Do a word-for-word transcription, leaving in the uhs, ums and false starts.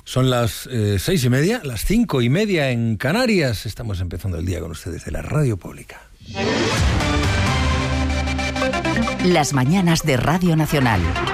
Son las eh, seis y media, las cinco y media en Canarias. Estamos empezando el día con ustedes de la Radio Pública. Las mañanas de Radio Nacional.